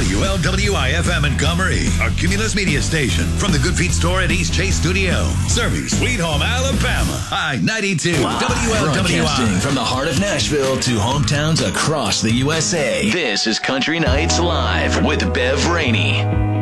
WLWI-FM Montgomery, a Cumulus media station from the Good Feet store at East Chase Studio. Serving Sweet Home, Alabama. I-92, Broadcasting WLWI. from the heart of Nashville to hometowns across the USA. This is Country Nights Live with Bev Rainey.